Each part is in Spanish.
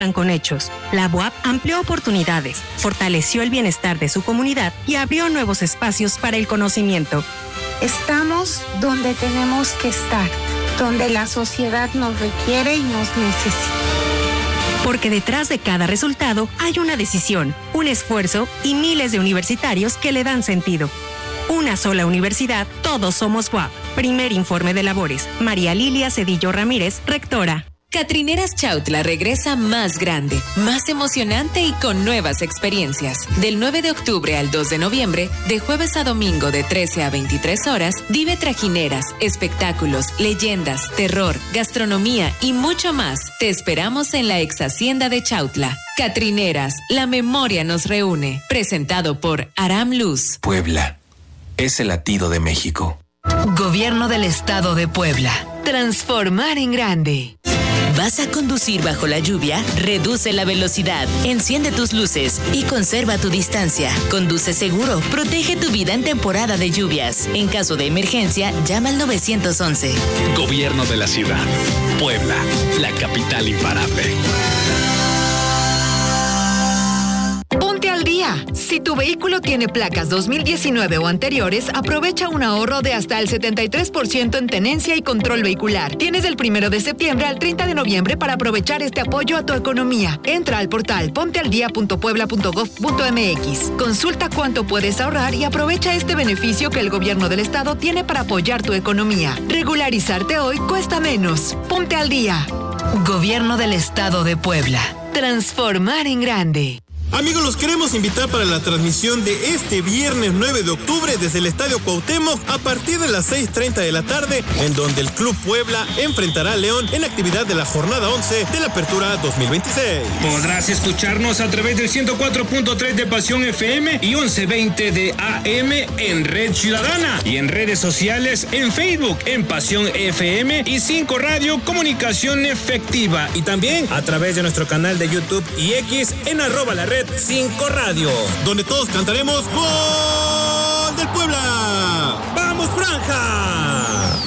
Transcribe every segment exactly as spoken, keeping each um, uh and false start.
con hechos. La B U A P amplió oportunidades, fortaleció el bienestar de su comunidad y abrió nuevos espacios para el conocimiento. Estamos donde tenemos que estar, donde la sociedad nos requiere y nos necesita. Porque detrás de cada resultado hay una decisión, un esfuerzo y miles de universitarios que le dan sentido. Una sola universidad, todos somos U A P. Primer informe de labores. María Lilia Cedillo Ramírez, rectora. Catrineras Chautla regresa más grande, más emocionante y con nuevas experiencias. Del nueve de octubre al dos de noviembre, de jueves a domingo de trece a veintitrés horas, vive trajineras, espectáculos, leyendas, terror, gastronomía y mucho más. Te esperamos en la ex hacienda de Chautla. Catrineras, la memoria nos reúne. Presentado por Aram Luz. Puebla es el latido de México. Gobierno del Estado de Puebla. Transformar en grande. ¿Vas a conducir bajo la lluvia? Reduce la velocidad, enciende tus luces y conserva tu distancia. Conduce seguro, protege tu vida en temporada de lluvias. En caso de emergencia, llama al nueve once. Gobierno de la ciudad. Puebla, la capital imparable. Ponte al día. Si tu vehículo tiene placas dos mil diecinueve o anteriores, aprovecha un ahorro de hasta el setenta y tres por ciento en tenencia y control vehicular. Tienes del primero de septiembre al treinta de noviembre para aprovechar este apoyo a tu economía. Entra al portal pontealdía punto puebla punto gov punto mx. Consulta cuánto puedes ahorrar y aprovecha este beneficio que el gobierno del estado tiene para apoyar tu economía. Regularizarte hoy cuesta menos. Ponte al día. Gobierno del Estado de Puebla. Transformar en grande. Amigos, los queremos invitar para la transmisión de este viernes nueve de octubre desde el Estadio Cuauhtémoc a partir de las seis treinta de la tarde, en donde el Club Puebla enfrentará a León en actividad de la jornada once de la Apertura dos mil veintiséis. Podrás escucharnos a través del ciento cuatro punto tres de Pasión F M y once veinte de A M en Red Ciudadana y en redes sociales en Facebook en Pasión F M y cinco Radio Comunicación Efectiva, y también a través de nuestro canal de YouTube y X en arroba la red cinco Radio, donde todos cantaremos ¡Gol del Puebla! ¡Vamos, Franja!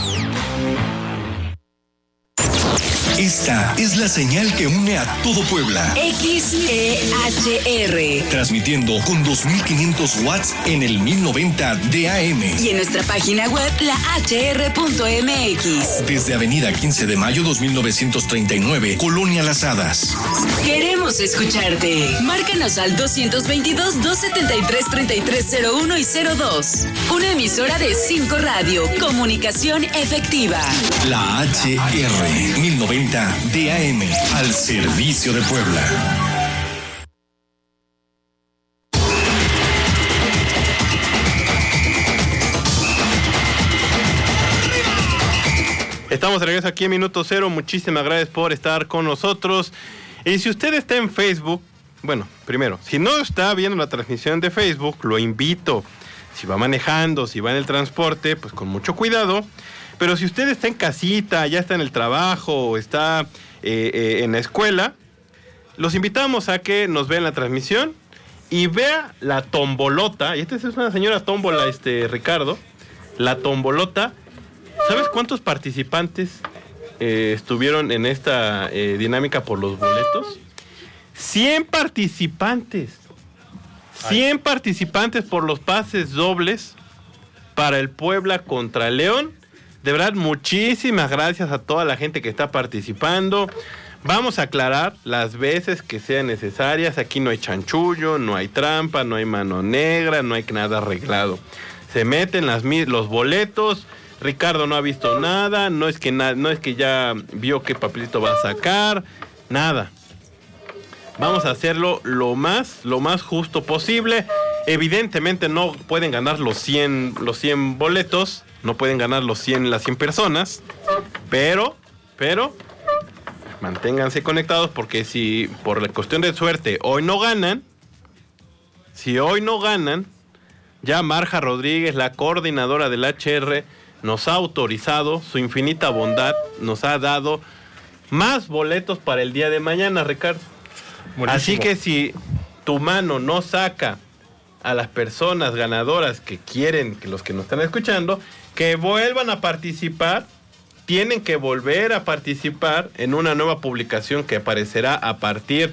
Esta es la señal que une a todo Puebla. X E H R. Transmitiendo con dos mil quinientos watts en el mil noventa de A M. Y en nuestra página web, la H R punto M X. Desde Avenida quince de mayo dos mil novecientos treinta y nueve, Colonia Las Hadas. Queremos escucharte. Márcanos al dos dos dos, dos siete tres, tres tres cero uno y cero dos. Una emisora de cinco Radio. Comunicación efectiva. La H R mil noventa de A M, al servicio de Puebla. Estamos de regreso aquí en Minuto Cero. Muchísimas gracias por estar con nosotros. Y si usted está en Facebook, bueno, primero, si no está viendo la transmisión de Facebook, lo invito. Si va manejando, si va en el transporte, pues con mucho cuidado. Pero si usted está en casita, ya está en el trabajo o está eh, eh, en la escuela, los invitamos a que nos vean la transmisión y vea la tombolota. Y esta es una señora tómbola, este, Ricardo. La tombolota. ¿Sabes cuántos participantes eh, estuvieron en esta eh, dinámica por los boletos? cien participantes. cien participantes por los pases dobles para el Puebla contra León. De verdad, muchísimas gracias a toda la gente que está participando. Vamos a aclarar las veces que sean necesarias. Aquí no hay chanchullo, no hay trampa, no hay mano negra, no hay nada arreglado. Se meten las, los boletos. Ricardo no ha visto nada. No es que na, no es que ya vio qué papelito va a sacar. Nada. Vamos a hacerlo lo más, lo más justo posible. Evidentemente no pueden ganar los cien, los cien boletos. No pueden ganar los cien, las cien personas, pero, pero, manténganse conectados porque si por la cuestión de suerte hoy no ganan, si hoy no ganan, ya Marja Rodríguez, la coordinadora del H R, nos ha autorizado, su infinita bondad, nos ha dado más boletos para el día de mañana, Ricardo. Buenísimo. Así que si tu mano no saca a las personas ganadoras que quieren, que los que nos están escuchando, que vuelvan a participar tienen que volver a participar en una nueva publicación que aparecerá a partir